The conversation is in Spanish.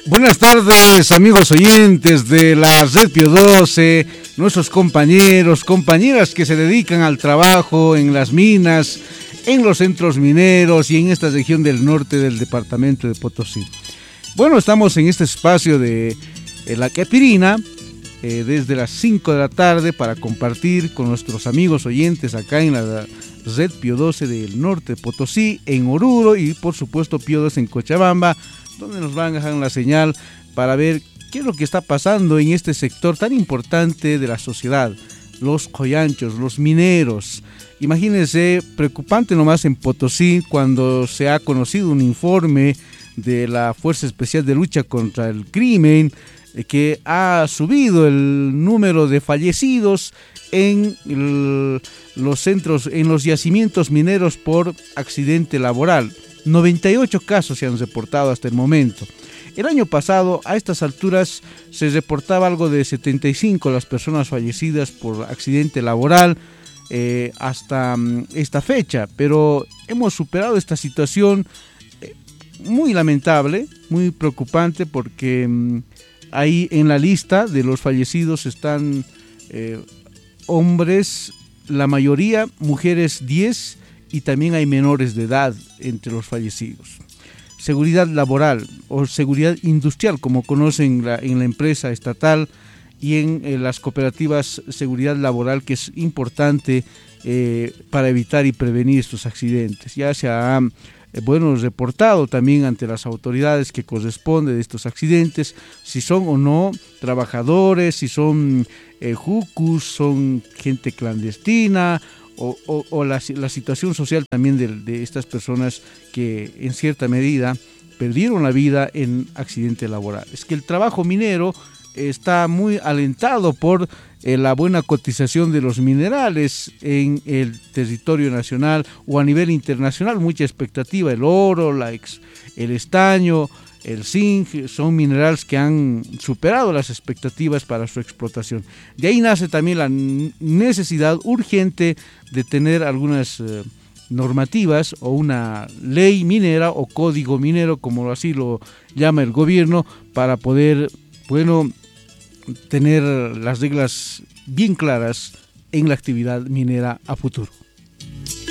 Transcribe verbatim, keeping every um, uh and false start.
Buenas tardes, amigos oyentes de la Red Pío doce, nuestros compañeros, compañeras que se dedican al trabajo en las minas, en los centros mineros y en esta región del norte del departamento de Potosí. Bueno, estamos en este espacio de eh, La Caipirina, eh, desde las cinco de la tarde para compartir con nuestros amigos oyentes acá en la Red Pío doce del norte de Potosí, en Oruro y por supuesto Pío doce en Cochabamba, donde nos van a dejar la señal para ver qué es lo que está pasando en este sector tan importante de la sociedad, los coyanchos, los mineros. Imagínense, preocupante nomás en Potosí cuando se ha conocido un informe de la Fuerza Especial de Lucha contra el Crimen eh, que ha subido el número de fallecidos en el, los centros, en los yacimientos mineros por accidente laboral. noventa y ocho casos se han reportado hasta el momento. El año pasado, a estas alturas, se reportaba algo de setenta y cinco las personas fallecidas por accidente laboral eh, hasta um, esta fecha, pero hemos superado esta situación eh, muy lamentable, muy preocupante, porque um, ahí en la lista de los fallecidos están eh, hombres, la mayoría, mujeres diez, y también hay menores de edad entre los fallecidos. Seguridad laboral o seguridad industrial, como conocen la, en la empresa estatal y en, en las cooperativas, seguridad laboral, que es importante eh, para evitar y prevenir estos accidentes. Ya se ha eh, bueno, reportado también ante las autoridades que corresponde de estos accidentes, si son o no trabajadores, si son eh, jucus, son gente clandestina, o, o, o la, la situación social también de, de estas personas que en cierta medida perdieron la vida en accidente laboral. Es que el trabajo minero está muy alentado por eh, la buena cotización de los minerales en el territorio nacional o a nivel internacional, mucha expectativa, el oro, la ex, el estaño, el zinc, son minerales que han superado las expectativas para su explotación. De ahí nace también la necesidad urgente de tener algunas eh, normativas o una ley minera o código minero, como así lo llama el gobierno, para poder, bueno, tener las reglas bien claras en la actividad minera a futuro.